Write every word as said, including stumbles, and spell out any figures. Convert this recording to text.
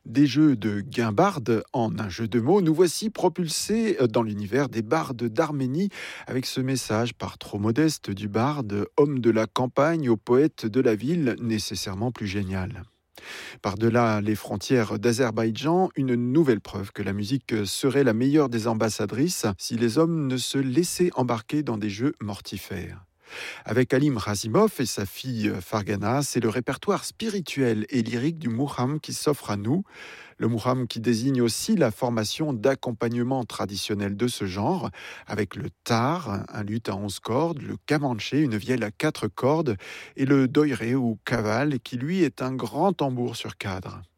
Des jeux de guimbarde en un jeu de mots, nous voici propulsés dans l'univers des bardes d'Arménie avec ce message par trop modeste du barde, homme de la campagne au poète de la ville, nécessairement plus génial. Par-delà les frontières d'Azerbaïdjan, une nouvelle preuve que la musique serait la meilleure des ambassadrices si les hommes ne se laissaient embarquer dans des jeux mortifères. Avec Alim Razimov et sa fille Fargana, c'est le répertoire spirituel et lyrique du Muham qui s'offre à nous. Le Muham qui désigne aussi la formation d'accompagnement traditionnel de ce genre, avec le tar, un luth à onze cordes, le kamanché, une vielle à quatre cordes, et le doiré ou kaval, qui lui est un grand tambour sur cadre.